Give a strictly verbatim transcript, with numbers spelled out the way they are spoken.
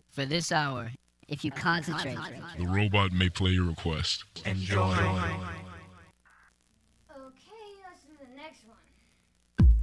For this hour, if you concentrate, The robot may play your request. Enjoy. Okay, let's do the next one.